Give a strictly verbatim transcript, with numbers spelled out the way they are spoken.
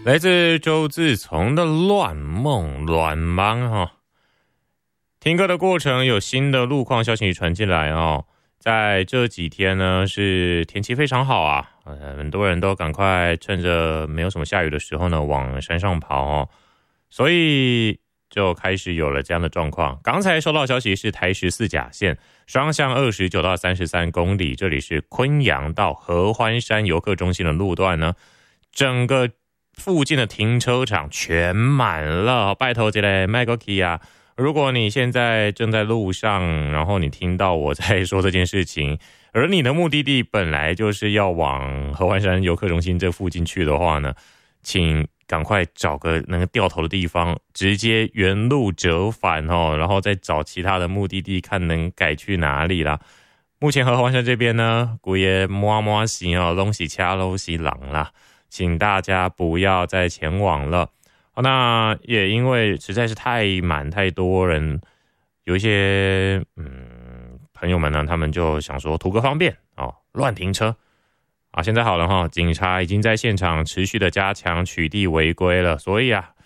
来自周自从的乱梦乱忙哈。听歌的过程有新的路况消息传进来哦，在这几天呢是天气非常好啊，呃，很多人都赶快趁着没有什么下雨的时候呢往山上跑哦，所以就开始有了这样的状况。刚才收到消息是台十四甲线双向二十九到三十三公里，这里是昆阳到合欢山游客中心的路段呢，整个附近的停车场全满了，拜托这类麦克基啊！如果你现在正在路上，然后你听到我在说这件事情，而你的目的地本来就是要往合欢山游客中心这附近去的话呢，请赶快找个那个掉头的地方，直接原路折返哦，然后再找其他的目的地，看能改去哪里啦。目前合欢山这边呢，古也摸摸行哦，东西掐东西狼啦，请大家不要再前往了。好，那也因为实在是太满太多人，有一些嗯朋友们呢，他们就想说图个方便哦，乱停车啊。现在好了哈，警察已经在现场持续的加强取缔违规了，所以啊，